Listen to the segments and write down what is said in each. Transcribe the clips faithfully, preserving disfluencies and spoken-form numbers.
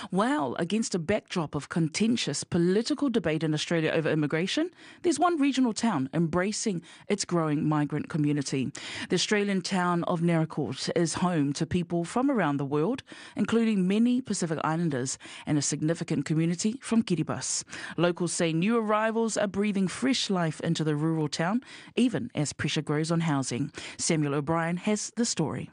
Well, against a backdrop of contentious political debate in Australia over immigration, there's one regional town embracing its growing migrant community. The Australian town of Naracoorte is home to people from around the world, including many Pacific Islanders and a significant community from Kiribati. Locals say new arrivals are breathing fresh life into the rural town, even as pressure grows on housing. Samuel O'Brien has the story.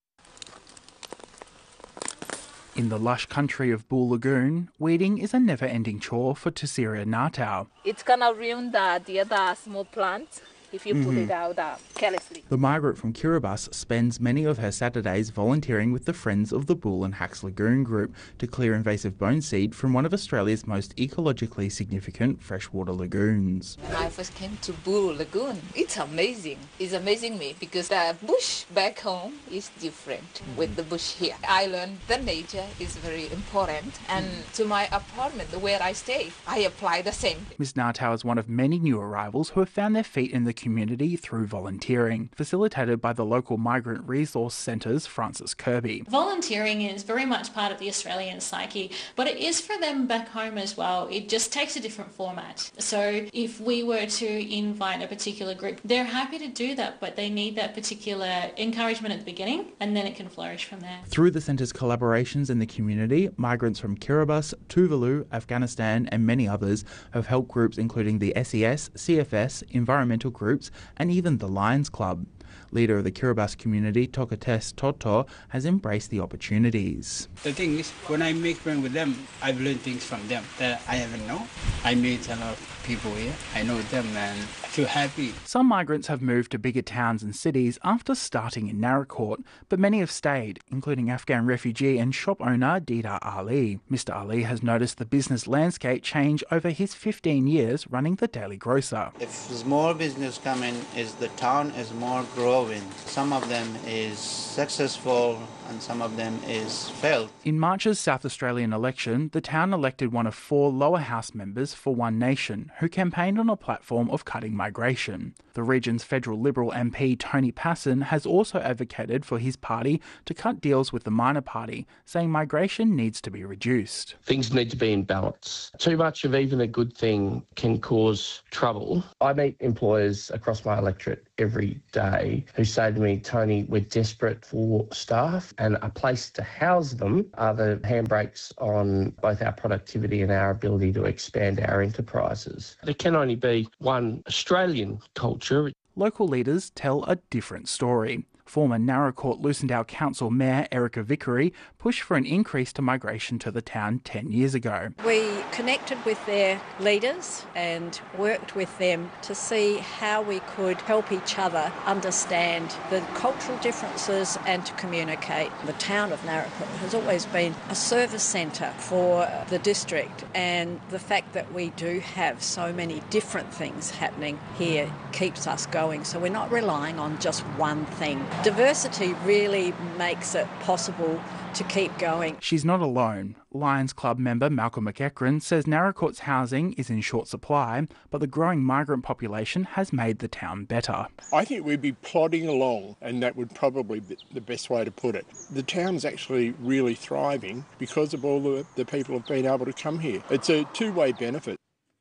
In the lush country of Bull Lagoon, weeding is a never-ending chore for Tusiria Natau. It's gonna ruin the, the other small plants if you mm-hmm. put it out uh, carelessly. The migrant from Kiribati spends many of her Saturdays volunteering with the Friends of the Bull and Hacks Lagoon group to clear invasive bone seed from one of Australia's most ecologically significant freshwater lagoons. When I first came to Bull Lagoon, it's amazing. It's amazing me because the bush back home is different mm-hmm. with the bush here. I learned that nature is very important, and mm. to my apartment where I stay, I apply the same. Miss Natau is one of many new arrivals who have found their feet in the community through volunteering, facilitated by the local Migrant Resource Centre's Frances Kirby. Volunteering is very much part of the Australian psyche, but it is for them back home as well. It just takes a different format. So if we were to invite a particular group, they're happy to do that, but they need that particular encouragement at the beginning, and then it can flourish from there. Through the centre's collaborations in the community, migrants from Kiribati, Tuvalu, Afghanistan and many others have helped groups including the S E S, C F S, environmental groups and even the Lions Club. Leader of the Kiribati community, Tokates Toto, has embraced the opportunities. The thing is, when I make friends with them, I've learned things from them that I haven't known. I meet a lot of people here. I know them and I feel happy. Some migrants have moved to bigger towns and cities after starting in Naracoorte, but many have stayed, including Afghan refugee and shop owner Dida Ali. Mister Ali has noticed the business landscape change over his fifteen years running the Daily Grocer. If there's more business coming, is the town is more growing. Some of them is successful and some of them is failed. In March's South Australian election, the town elected one of four lower house members for One Nation, who campaigned on a platform of cutting migration. The region's federal Liberal M P Tony Passon has also advocated for his party to cut deals with the minor party, saying migration needs to be reduced. Things need to be in balance. Too much of even a good thing can cause trouble. I meet employers across my electorate every day who say to me, Tony, we're desperate for staff and a place to house them are the handbrakes on both our productivity and our ability to expand our enterprises. There can only be one Australian culture. Local leaders tell a different story. Former Naracoorte Lucendale Council Mayor Erica Vickery pushed for an increase to migration to the town ten years ago. We connected with their leaders and worked with them to see how we could help each other understand the cultural differences and to communicate. The town of Naracoorte has always been a service centre for the district, and the fact that we do have so many different things happening here keeps us going. So we're not relying on just one thing. Diversity really makes it possible to keep going. She's not alone. Lions Club member Malcolm McEachran says Naracoorte's housing is in short supply, but the growing migrant population has made the town better. I think we'd be plodding along, and that would probably be the best way to put it. The town's actually really thriving because of all the, the people who have been able to come here. It's a two-way benefit.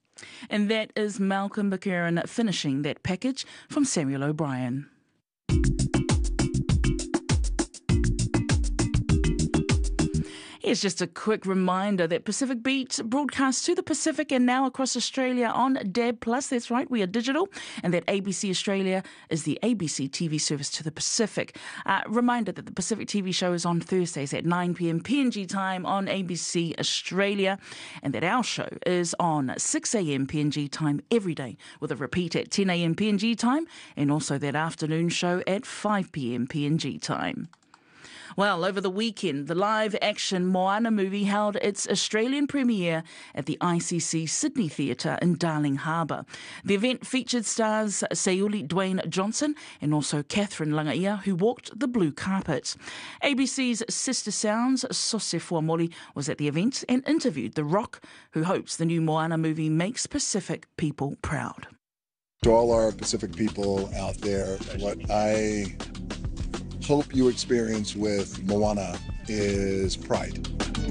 And that is Malcolm McEachran finishing that package from Samuel O'Brien. Here's just a quick reminder that Pacific Beat broadcasts to the Pacific and now across Australia on D A B plus. That's right, we are digital. And that A B C Australia is the A B C T V service to the Pacific. Uh, reminder that the Pacific T V show is on Thursdays at nine p.m. P N G time on A B C Australia. And that our show is on six a.m. P N G time every day with a repeat at ten a.m. P N G time and also that afternoon show at five p.m. P N G time. Well, over the weekend, the live-action Moana movie held its Australian premiere at the I C C Sydney Theatre in Darling Harbour. The event featured stars Sayuli Dwayne Johnson and also Catherine Langaia, who walked the blue carpet. A B C's Sister Sounds, Sose Fuamoli, was at the event and interviewed The Rock, who hopes the new Moana movie makes Pacific people proud. To all our Pacific people out there, what I hope you experience with Moana is pride.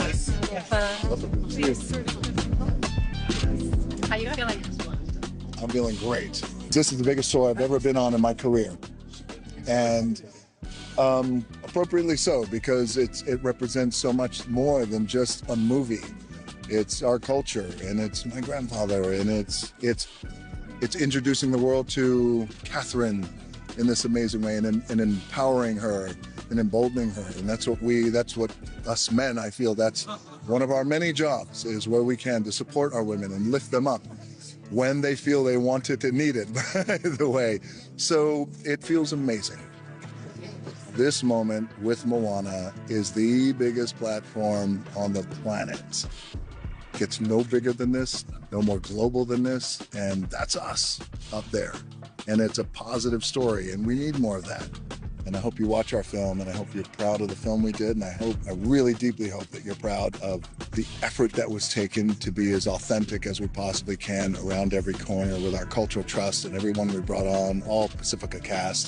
How you feeling? I'm feeling great. This is the biggest tour I've ever been on in my career. And um, appropriately so, because it's, it represents so much more than just a movie. It's our culture, and it's my grandfather, and it's it's it's introducing the world to Catherine in this amazing way, and, and empowering her and emboldening her. And that's what we, that's what us men, I feel that's one of our many jobs, is where we can to support our women and lift them up when they feel they want it and need it, by the way. So it feels amazing. This moment with Moana is the biggest platform on the planet. Gets no bigger than this, no more global than this, and that's us up there. And it's a positive story, and we need more of that. And I hope you watch our film, and I hope you're proud of the film we did, and I hope, I really deeply hope that you're proud of the effort that was taken to be as authentic as we possibly can around every corner with our cultural trust and everyone we brought on, all Pacifica cast.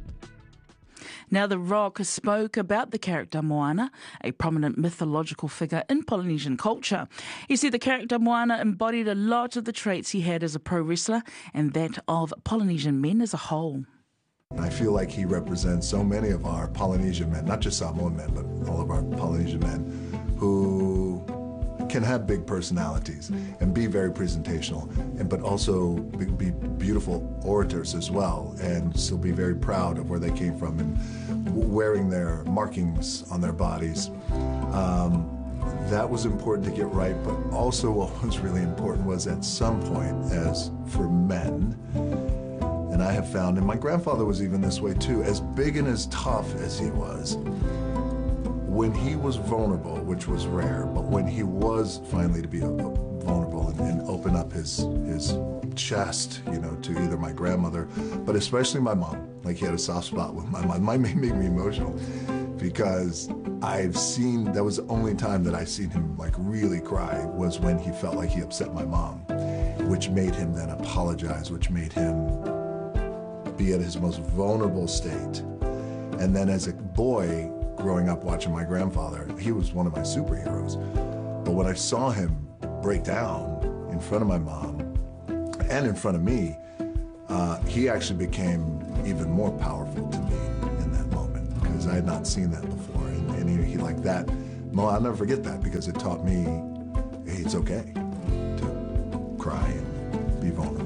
Now, The Rock spoke about the character Moana, a prominent mythological figure in Polynesian culture. He said the character Moana embodied a lot of the traits he had as a pro wrestler and that of Polynesian men as a whole. I feel like he represents so many of our Polynesian men, not just Samoan men, but all of our Polynesian men who can have big personalities and be very presentational, and but also be, be beautiful orators as well, and still be very proud of where they came from and wearing their markings on their bodies. Um, that was important to get right, but also what was really important was at some point, as for men, and I have found, and my grandfather was even this way too, as big and as tough as he was, when he was vulnerable, which was rare, but when he was finally to be vulnerable and, and open up his his chest, you know, to either my grandmother, but especially my mom. Like, he had a soft spot with my mom. Mine made me emotional because I've seen, that was the only time that I've seen him like really cry, was when he felt like he upset my mom, which made him then apologize, which made him be at his most vulnerable state. And then as a boy, growing up watching my grandfather, he was one of my superheroes. But when I saw him break down in front of my mom and in front of me, uh, he actually became even more powerful to me in that moment, because I had not seen that before. And, and he, he like that, well, I'll never forget that, because it taught me, hey, it's okay to cry and be vulnerable.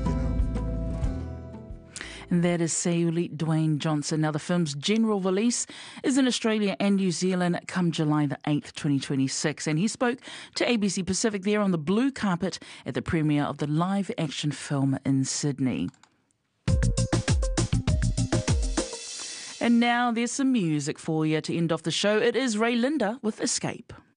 And that is Seuli Dwayne Johnson. Now, the film's general release is in Australia and New Zealand come July the eighth, twenty twenty-six. And he spoke to A B C Pacific there on the blue carpet at the premiere of the live-action film in Sydney. And now there's some music for you to end off the show. It is Ray Linda with Escape.